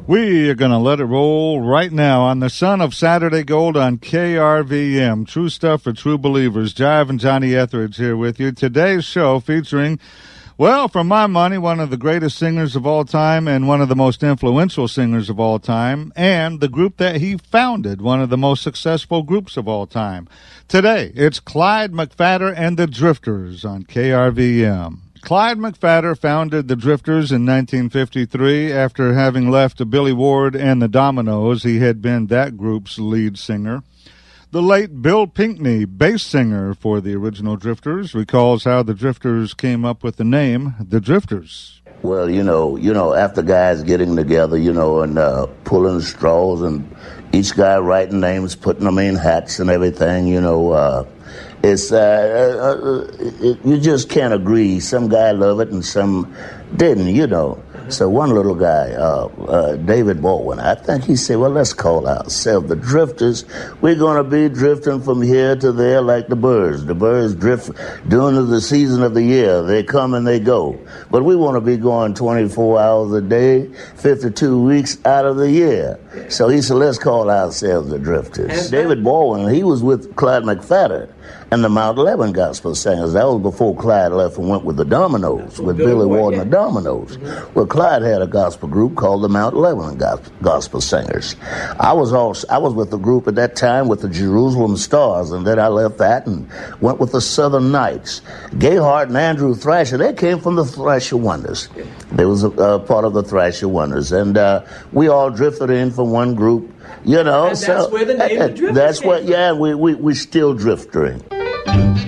We are going to let it roll right now on the Son of Saturday Gold on KRVM. True stuff for true believers. Jive and Johnny Etheridge here with you. Today's show featuring, well, for my money, one of the greatest singers of all time and one of the most influential singers of all time, and the group that he founded, one of the most successful groups of all time. Today, it's Clyde McPhatter and the Drifters on KRVM. Clyde McPhatter founded the Drifters in 1953 after having left Billy Ward and the Dominoes. He had been that group's lead singer. The late Bill Pinkney, bass singer for the original Drifters, recalls how the Drifters came up with the name, the Drifters. Well, you know, after guys getting together, and pulling straws and each guy writing names, putting them in hats and everything, it's you just can't agree. Some guy loved it and some didn't, So one little guy, David Baldwin, I think he said, well, let's call ourselves the Drifters. We're going to be drifting from here to there like the birds. The birds drift during the season of the year. They come and they go. But we want to be going 24 hours a day, 52 weeks out of the year. So he said, let's call ourselves the Drifters. David Baldwin, he was with Clyde McPhatter and the Mount 11 Gospel Singers. That was before Clyde left and went with the Dominoes, with Billy Ward and the Dominoes. Mm-hmm. Well, Clyde had a gospel group called the Mount 11 Gospel Singers. I was with the group at that time with the Jerusalem Stars, and then I left that and went with the Southern Knights. Gayheart and Andrew Thrasher, they came from the Thrasher Wonders. They was a part of the Thrasher Wonders, and we all drifted in from one group. And that's where the name of Drifters That's what, we still drifting.